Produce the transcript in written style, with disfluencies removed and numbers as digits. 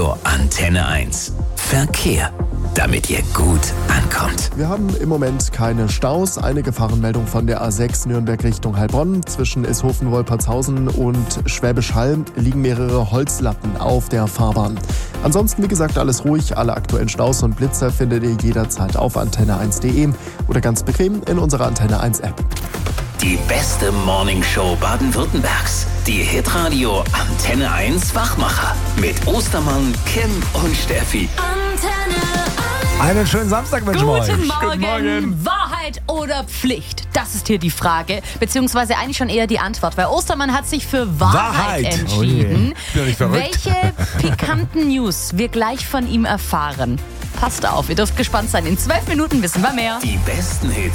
Hitradio Antenne 1. Verkehr, damit ihr gut ankommt. Wir haben im Moment keine Staus. Eine Gefahrenmeldung von der A6 Nürnberg Richtung Heilbronn. Zwischen Ishofen-Wolpertshausen und Schwäbisch Hall liegen mehrere Holzlatten auf der Fahrbahn. Ansonsten, wie gesagt, alles ruhig. Alle aktuellen Staus und Blitzer findet ihr jederzeit auf antenne1.de oder ganz bequem in unserer Antenne 1 App. Die beste Morningshow Baden-Württembergs. Die Hitradio Antenne 1 Wachmacher. Mit Ostermann, Kim und Steffi. Antenne 1. Einen schönen Samstag wünschen wir euch. Guten Morgen. Guten Morgen. Wahrheit oder Pflicht? Das ist hier die Frage, beziehungsweise eigentlich schon eher die Antwort, weil Ostermann hat sich für Wahrheit entschieden. Oh je. Bin ja nicht verrückt. Welche pikanten News wir gleich von ihm erfahren. Passt auf, ihr dürft gespannt sein. In 12 Minuten wissen wir mehr. Die besten Hits